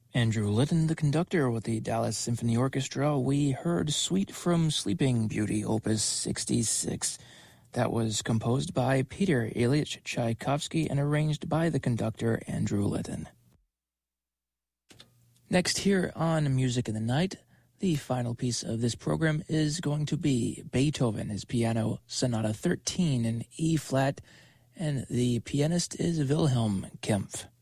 Andrew Litton, the conductor with the Dallas Symphony Orchestra. We heard Suite from Sleeping Beauty, Opus 66. That was composed by Peter Ilyich Tchaikovsky and arranged by the conductor Andrew Litton. Next here on Music in the Night, the final piece of this program is going to be Beethoven, his Piano Sonata 13 in E-flat, and the pianist is Wilhelm Kempff.